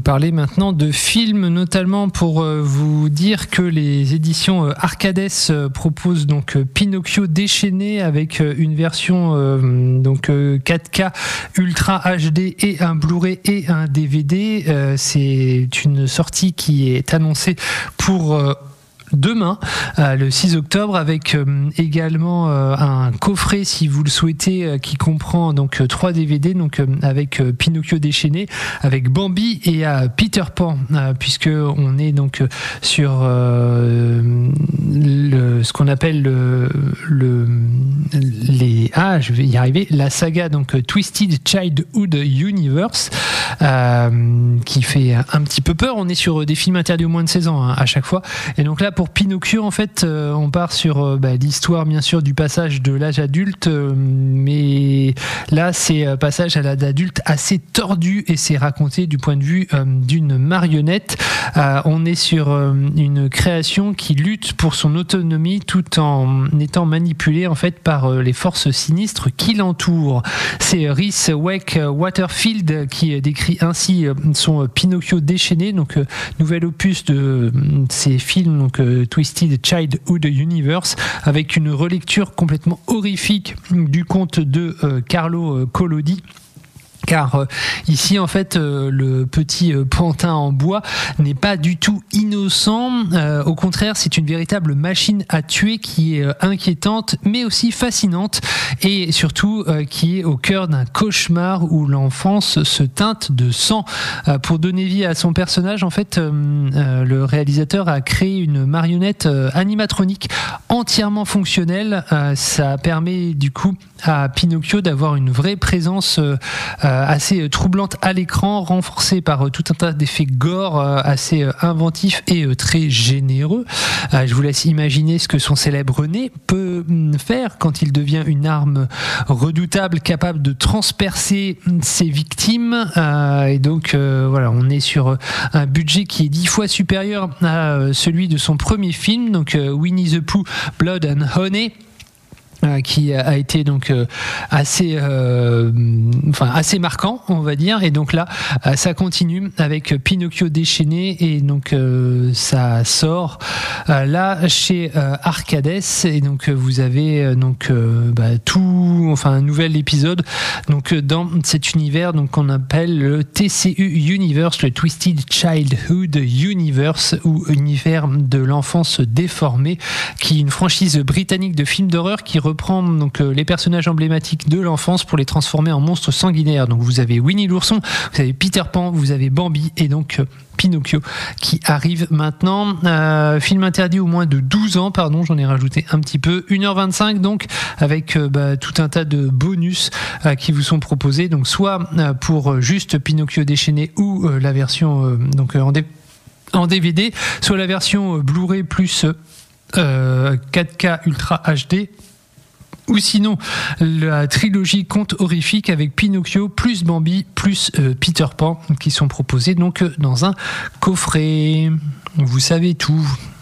parler maintenant de films, notamment pour vous dire que les éditions Arcades proposent donc Pinocchio déchaîné avec une version donc 4K Ultra HD et un Blu-ray et un DVD. C'est une sortie qui est annoncée pour demain, le 6 octobre, avec également un coffret, si vous le souhaitez, qui comprend donc 3 DVD, donc avec Pinocchio déchaîné, avec Bambi et Peter Pan, puisque on est donc sur ce qu'on appelle je vais y arriver, la saga donc Twisted Childhood Universe, qui fait un petit peu peur. On est sur des films interdits aux moins de 16 ans à chaque fois, et donc là pour Pinocchio, en fait, on part sur l'histoire, bien sûr, du passage de l'âge adulte, mais là, c'est passage à l'âge adulte assez tordu, et c'est raconté du point de vue d'une marionnette. On est sur une création qui lutte pour son autonomie tout en étant manipulée, en fait, par les forces sinistres qui l'entourent. C'est Rhys Wakefield qui décrit ainsi son Pinocchio déchaîné, donc nouvel opus de ces films, donc Twisted Childhood Universe, avec une relecture complètement horrifique du conte de Carlo Collodi. Car ici, en fait, le petit pantin en bois n'est pas du tout innocent. Au contraire, c'est une véritable machine à tuer qui est inquiétante, mais aussi fascinante, et surtout qui est au cœur d'un cauchemar où l'enfance se teinte de sang. Pour donner vie à son personnage, en fait, le réalisateur a créé une marionnette animatronique entièrement fonctionnelle. Ça permet du coup à Pinocchio d'avoir une vraie présence assez troublante à l'écran, renforcée par tout un tas d'effets gore assez inventifs et très généreux. Je vous laisse imaginer ce que son célèbre nez peut faire quand il devient une arme redoutable capable de transpercer ses victimes. Et donc voilà, on est sur un budget qui est 10 fois supérieur à celui de son premier film, donc Winnie the Pooh, Blood and Honey, qui a été donc assez marquant, on va dire. Et donc là, ça continue avec Pinocchio déchaîné, et donc ça sort là chez Arcades, et donc vous avez donc un nouvel épisode donc dans cet univers donc qu'on appelle le TCU Universe, le Twisted Childhood Universe, ou univers de l'enfance déformée, qui est une franchise britannique de films d'horreur qui reprend donc les personnages emblématiques de l'enfance pour les transformer en monstres sanguinaires. Donc vous avez Winnie l'ourson, vous avez Peter Pan, vous avez Bambi, et donc Pinocchio qui arrive maintenant. Film interdit au moins de 12 ans, pardon, j'en ai rajouté un petit peu. 1h25 donc, avec tout un tas de bonus qui vous sont proposés, donc soit pour juste Pinocchio déchaîné, ou la version donc en DVD, soit la version Blu-ray plus 4K Ultra HD, ou sinon la trilogie conte horrifique avec Pinocchio plus Bambi plus Peter Pan, qui sont proposés donc dans un coffret. Vous savez tout.